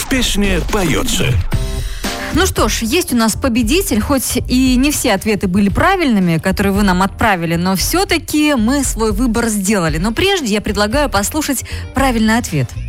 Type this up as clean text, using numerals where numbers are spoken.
в песне поется. Ну что ж, есть у нас победитель, хоть и не все ответы были правильными, которые вы нам отправили, но все-таки мы свой выбор сделали. Но прежде я предлагаю послушать правильный ответ.